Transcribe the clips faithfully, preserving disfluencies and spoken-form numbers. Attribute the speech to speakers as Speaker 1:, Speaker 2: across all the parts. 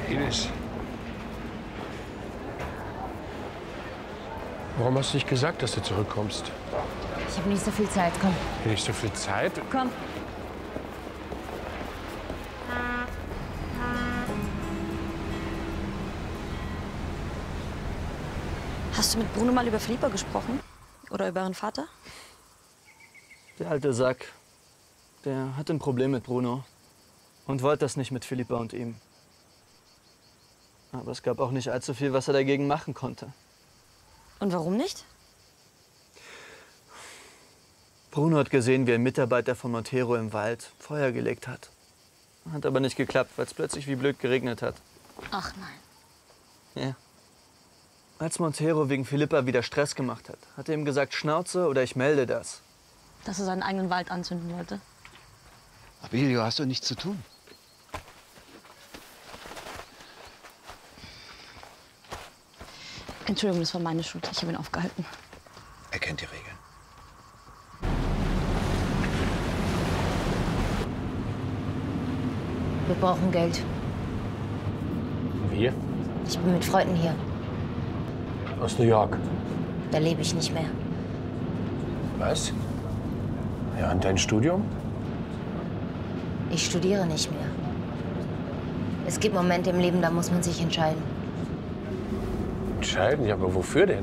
Speaker 1: Iris. Warum hast du nicht gesagt, dass du zurückkommst?
Speaker 2: Ich habe nicht so viel Zeit, komm.
Speaker 1: Nicht so viel Zeit?
Speaker 2: Komm.
Speaker 3: Hast du mit Bruno mal über Philippa gesprochen? Oder über ihren Vater?
Speaker 4: Der alte Sack, der hat ein Problem mit Bruno und wollte das nicht mit Philippa und ihm. Aber es gab auch nicht allzu viel, was er dagegen machen konnte.
Speaker 3: Und warum nicht?
Speaker 4: Bruno hat gesehen, wie ein Mitarbeiter von Montero im Wald Feuer gelegt hat. Hat aber nicht geklappt, weil es plötzlich wie blöd geregnet hat.
Speaker 3: Ach nein.
Speaker 4: Ja. Als Montero wegen Philippa wieder Stress gemacht hat, hat er ihm gesagt, Schnauze oder ich melde das.
Speaker 3: Dass er seinen eigenen Wald anzünden wollte.
Speaker 5: Abilio, hast du nichts zu tun?
Speaker 3: Entschuldigung, das war meine Schuld. Ich habe ihn aufgehalten.
Speaker 5: Er kennt die Regeln.
Speaker 2: Wir brauchen Geld.
Speaker 1: Wir?
Speaker 2: Ich bin mit Freunden hier.
Speaker 1: Aus New York.
Speaker 2: Da lebe ich nicht mehr.
Speaker 1: Was? Ja, und dein Studium?
Speaker 2: Ich studiere nicht mehr. Es gibt Momente im Leben, da muss man sich entscheiden.
Speaker 1: Entscheiden? Ja, aber wofür denn?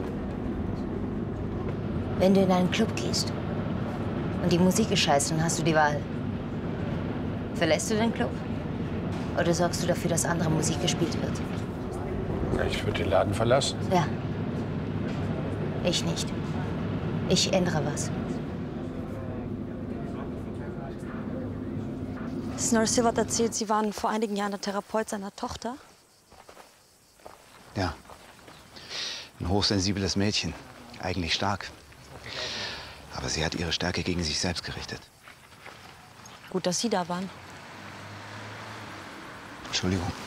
Speaker 2: Wenn du in einen Club gehst und die Musik ist scheiße, dann hast du die Wahl. Verlässt du den Club? Oder sorgst du dafür, dass andere Musik gespielt wird?
Speaker 1: Ja, ich würde den Laden verlassen.
Speaker 2: Ja. Ich nicht. Ich ändere was.
Speaker 3: Senor Silva hat erzählt, Sie waren vor einigen Jahren der Therapeut seiner Tochter.
Speaker 5: Ja. Ein hochsensibles Mädchen. Eigentlich stark. Aber sie hat ihre Stärke gegen sich selbst gerichtet.
Speaker 3: Gut, dass Sie da waren.
Speaker 5: Entschuldigung.